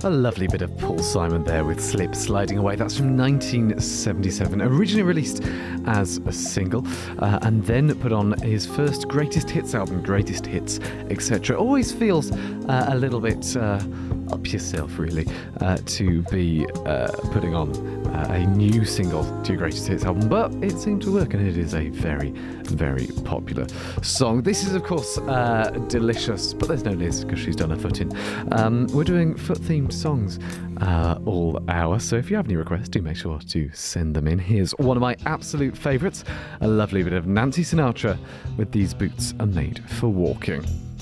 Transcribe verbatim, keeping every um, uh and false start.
A lovely bit of Paul Simon there with Slip Sliding Away. That's from nineteen seventy-seven, originally released as a single, uh, and then put on his first greatest hits album, Greatest Hits, et cetera. Always feels uh, a little bit uh, up yourself, really, uh, to be uh, putting on uh, a new single to your Greatest Hits album, but it seemed to work, and it is a very, very popular song. This is, of course, uh, Delicious, but there's no Liz because she's done her foot in. Um, we're doing foot-themed songs uh, all hour, so if you have any requests, do make sure to send them in. Here's one of my absolute favourites, a lovely bit of Nancy Sinatra with These Boots Are Made for Walking.